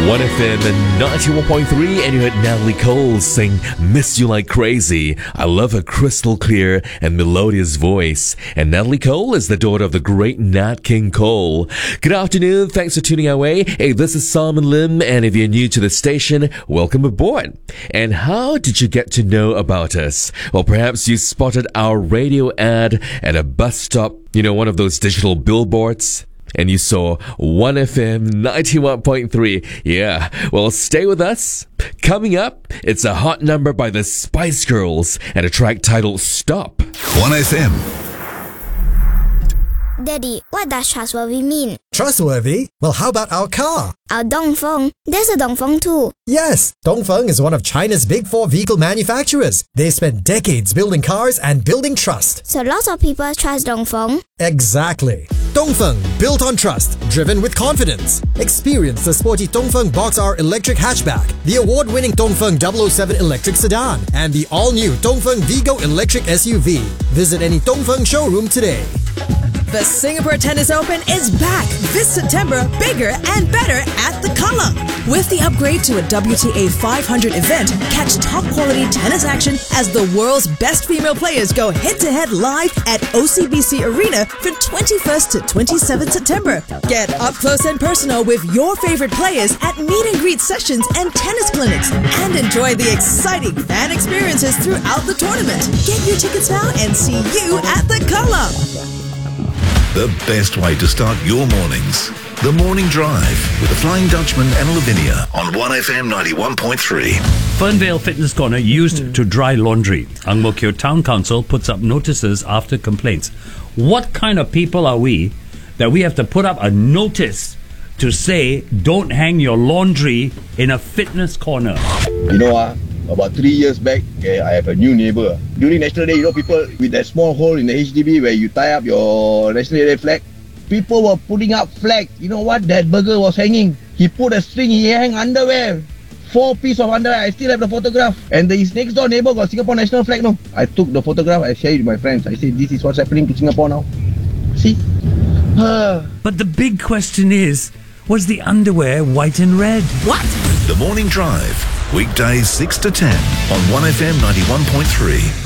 1FM 91.3, and you heard Natalie Cole sing Miss You Like Crazy. I love her crystal clear and melodious voice. And Natalie Cole is the daughter of the great Nat King Cole. Good afternoon, thanks for tuning our way. Hey, this is Simon Lim, and if you're new to the station, welcome aboard. And how did you get to know about us? Well, perhaps you spotted our radio ad at a bus stop, one of those digital billboards. And you saw 1FM 91.3. Yeah, well, stay with us. Coming up, it's a hot number by the Spice Girls and a track titled Stop. 1FM. Daddy, what does trustworthy mean? Trustworthy? Well, how about our car? Our Dongfeng. There's a Dongfeng too. Yes, Dongfeng is one of China's big four vehicle manufacturers. They spent decades building cars and building trust. So lots of people trust Dongfeng? Exactly. Dongfeng, built on trust, driven with confidence. Experience the sporty Dongfeng Box R electric hatchback, the award-winning Dongfeng 007 electric sedan, and the all-new Dongfeng Vigo electric SUV. Visit any Dongfeng showroom today. The Singapore Tennis Open is back this September, bigger and better at the Kallang. With the upgrade to a WTA 500 event, catch top-quality tennis action as the world's best female players go head-to-head live at OCBC Arena from 21st to 27th September. Get up close and personal with your favorite players at meet-and-greet sessions and tennis clinics, and enjoy the exciting fan experiences throughout the tournament. Get your tickets now and see you at the Kallang. The best way to start your mornings. The Morning Drive with the Flying Dutchman and Lavinia on 1FM 91.3. Fernvale Fitness Corner used to dry laundry. Ang Mo Kio Town Council puts up notices after complaints. What kind of people are we that we have to put up a notice to say don't hang your laundry in a fitness corner? About 3 years back, I have a new neighbor. During National Day, people with that small hole in the HDB where you tie up your National Day flag, people were putting up flags. You know what? That burger was hanging. He put a string, he hang underwear. 4 pieces of underwear. I still have the photograph. And his next door neighbor got Singapore national flag. No, I took the photograph, I shared it with my friends. I said, this is what's happening to Singapore now. See? But the big question is, was the underwear white and red? What? The Morning Drive. Weekdays 6 to 10 on 1FM 91.3.